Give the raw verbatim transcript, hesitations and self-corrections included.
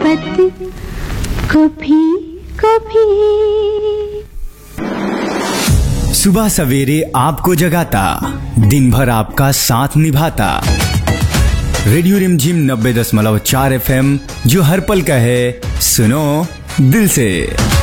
मोहब्बत कभी कभी। सुबह सवेरे आपको जगाता, दिन भर आपका साथ निभाता। रेडियो रिमझिम नब्बे दशमलव चार एफ एम, जो हर पल का है, सुनो दिल से।